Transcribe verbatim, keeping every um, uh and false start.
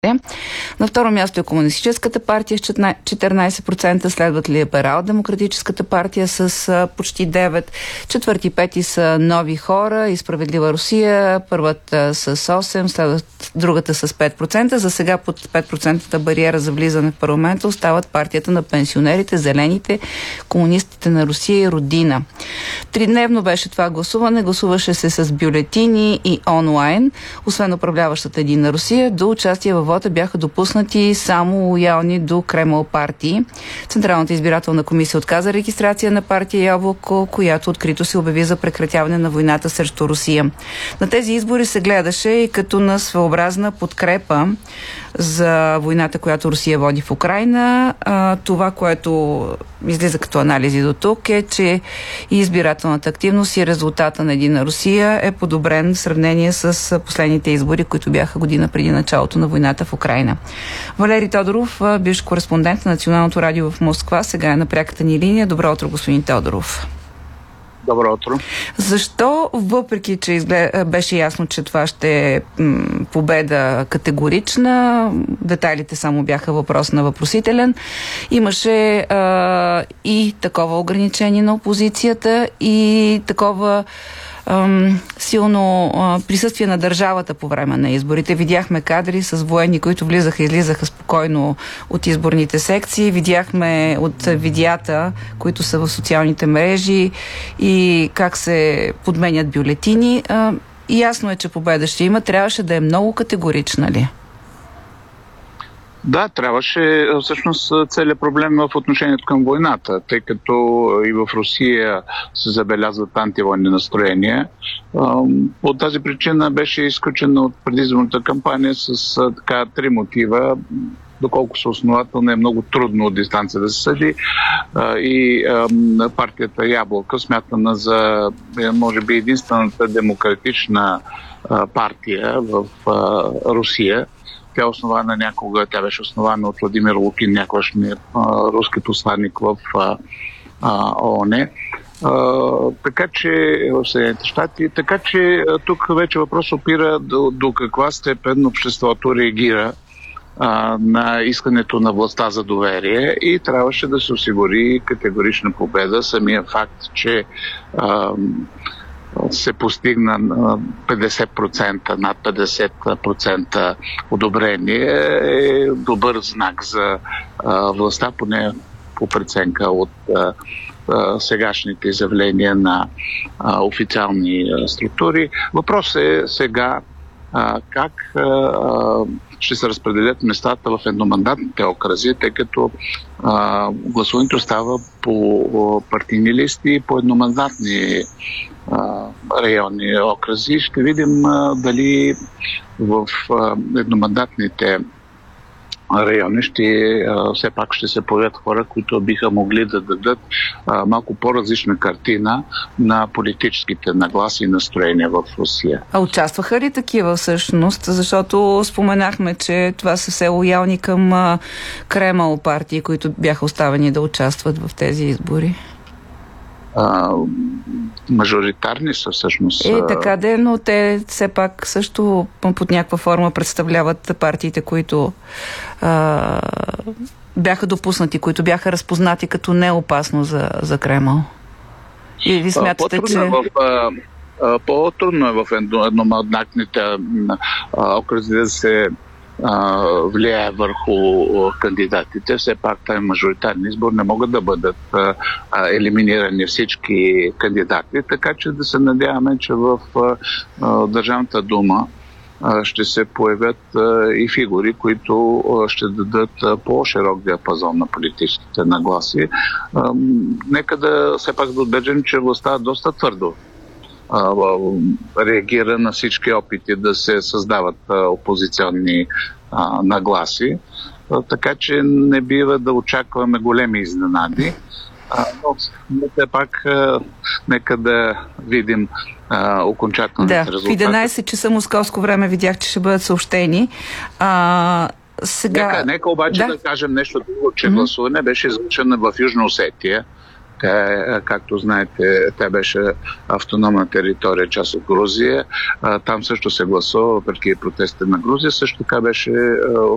изборите. На второ място е Комунистическата партия с четиринайсет процента, следват Либерал-демократическата партия с почти девет процента, четвърти и пети са Нови хора и Справедлива Русия, първата с осем процента, следват другата с пет процента. За сега под пет процента бариера за влизане в парламента остават партията на пенсионерите, Зелените, Комунистите на Русия и Родина. Тридневно беше това гласуване. Гласуваше се с бюлетини и онлайн. Освен управляващата Единна Русия, до участие във вота бяха допуснати само лоялни до Кремъл партии. Централната избирателна комисия отказа регистрация на партия Яблоко, която открито се обяви за прекратяване на войната срещу Русия. На тези избори се гледаше и като на своеобразна подкрепа за войната, която Русия води в Украйна. А, това, което излиза като анализи до тук, е, че и избирателната активност и резултата на Единна Русия е подобрен в сравнение с последните избори, които бяха година преди началото на войната в Украйна. Валери Тодоров, бивш кореспондент на Националното радио в Москва, сега е на пряката ни линия. Добро утро, господин Тодоров. Добро утро. Защо, въпреки че изглед... беше ясно, че това ще е м- победа категорична, детайлите само бяха въпрос на въпросителен, имаше а, и такова ограничение на опозицията и такова ам, силно а, присъствие на държавата по време на изборите. Видяхме кадри с военни, които влизаха и излизаха спокойно от изборните секции. Видяхме от видеята, които са в социалните мрежи и как се подменят бюлетини. А, и ясно е, че победа ще има. Трябваше да е много категорична ли? Да, трябваше. Всъщност целият проблем в отношението към войната, тъй като и в Русия се забелязват антивойни настроения. По тази причина беше изключена от предизборната кампания с така три мотива. Доколко са основателни, е много трудно от дистанция да се съди. И партията Яблоко, смятана за, може би, единствената демократична партия в Русия. Тя е основана някога, тя беше основана от Владимир Лукин, някогашният руски посланник в ООН. Uh, така че в Съединените щати, така че тук вече въпрос опира до, до каква степен обществото реагира uh, на искането на властта за доверие и трябваше да се осигури категорична победа. Самия факт, че uh, се постигна петдесет процента, над петдесет процента одобрение е добър знак за uh, властта, поне по преценка от uh, сегашните изявления на а, официални а, структури. Въпрос е сега а, как а, ще се разпределят местата в едномандатните окръзи, тъй като а, гласуването става по партийни листи и по едномандатни а, районни окръзи. Ще видим а, дали в а, едномандатните райони ще, а, все пак ще се появят хора, които биха могли да дадат а, малко по-различна картина на политическите нагласи и настроения в Русия. А участваха ли такива всъщност? Защото споменахме, че това са все лоялни към а, Кремъл партии, които бяха оставени да участват в тези избори. А, мажоритарни са всъщност. Е, така де, но те все пак също под някаква форма представляват партиите, които а, бяха допуснати, които бяха разпознати като неопасно за, за Кремъл. И ви смятате, че... В, а, а, по-трудно е в едномандатните окръзи да се влияе върху кандидатите. Все пак taj мажоритарен избор не могат да бъдат а, елиминирани всички кандидати, така че да се надяваме, че в а, Държавната дума а, ще се появят а, и фигури, които а, ще дадат а, по-широк диапазон на политическите нагласи. А, нека да все пак да отбележим, че властта доста твърдо реагира на всички опити да се създават опозиционни а, нагласи. А, така че не бива да очакваме големи изненади. А, но все пак а, нека да видим а, окончателните да, резултати. В единайсет часа московско време видях, че ще бъдат съобщени. А, сега... нека, нека обаче да, да кажем нещо друго, че mm-hmm. гласуване беше извършено в Южна Осетия. Тя, както знаете, тя беше автономна територия, част от Грузия. Там също се гласува, въпреки протестите на Грузия. Също така беше